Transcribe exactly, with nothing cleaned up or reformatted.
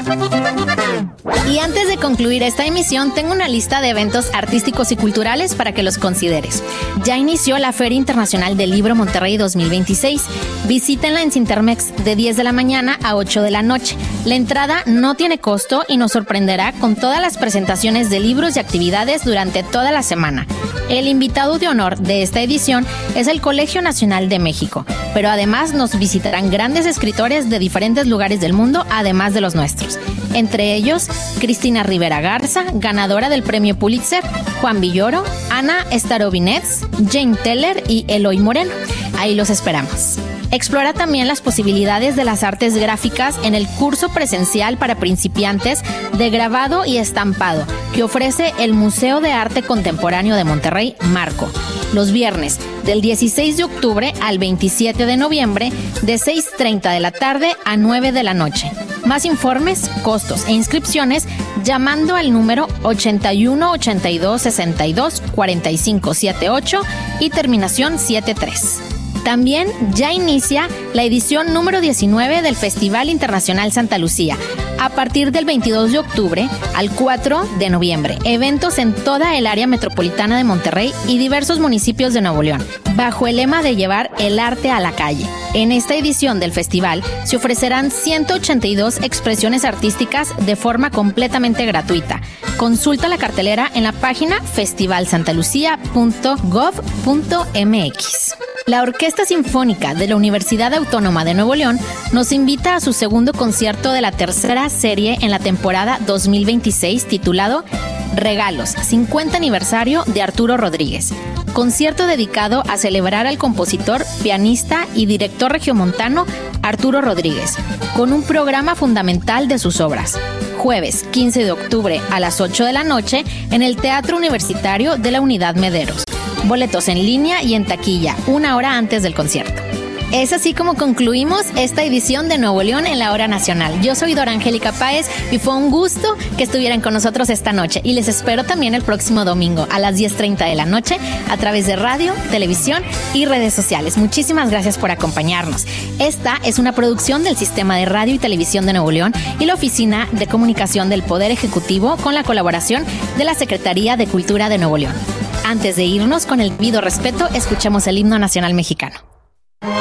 Y antes de concluir esta emisión, tengo una lista de eventos artísticos y culturales para que los consideres. Ya inició la Feria Internacional del Libro Monterrey dos mil veintiséis. Visítenla en Cintermex de diez de la mañana a ocho de la noche. La entrada no tiene costo y nos sorprenderá con todas las presentaciones de libros y actividades durante toda la semana. El invitado de honor de esta edición es el Colegio Nacional de México, pero además nos visitarán grandes escritores de diferentes lugares del mundo, además de los nuestros. Entre ellos, Cristina Rivera Garza, ganadora del Premio Pulitzer, Juan Villoro, Ana Starobinets, Jane Teller y Eloy Moreno. Ahí los esperamos. Explora también las posibilidades de las artes gráficas en el curso presencial para principiantes de grabado y estampado que ofrece el Museo de Arte Contemporáneo de Monterrey, Marco, los viernes del dieciséis de octubre al veintisiete de noviembre de seis treinta de la tarde a nueve de la noche. Más informes, costos e inscripciones llamando al número ochenta y uno, ochenta y dos, sesenta y dos, cuarenta y cinco setenta y ocho y terminación setenta y tres. También ya inicia la edición número diecinueve del Festival Internacional Santa Lucía, a partir del veintidós de octubre al cuatro de noviembre. Eventos en toda el área metropolitana de Monterrey y diversos municipios de Nuevo León, bajo el lema de llevar el arte a la calle. En esta edición del festival se ofrecerán ciento ochenta y dos expresiones artísticas de forma completamente gratuita. Consulta la cartelera en la página festival santa lucía punto gov punto m x. La Orquesta Sinfónica de la Universidad Autónoma de Nuevo León nos invita a su segundo concierto de la tercera serie en la temporada dos mil veintiséis titulado Regalos, cincuenta aniversario de Arturo Rodríguez. Concierto dedicado a celebrar al compositor, pianista y director regiomontano Arturo Rodríguez, con un programa fundamental de sus obras. Jueves quince de octubre a las ocho de la noche en el Teatro Universitario de la Unidad Mederos. Boletos en línea y en taquilla, una hora antes del concierto. Es así como concluimos esta edición de Nuevo León en la Hora Nacional. Yo soy Dora Angélica Páez y fue un gusto que estuvieran con nosotros esta noche. Y les espero también el próximo domingo a las diez treinta de la noche a través de radio, televisión y redes sociales. Muchísimas gracias por acompañarnos. Esta es una producción del Sistema de Radio y Televisión de Nuevo León y la Oficina de Comunicación del Poder Ejecutivo con la colaboración de la Secretaría de Cultura de Nuevo León. Antes de irnos, con el debido respeto, escuchemos el himno nacional mexicano.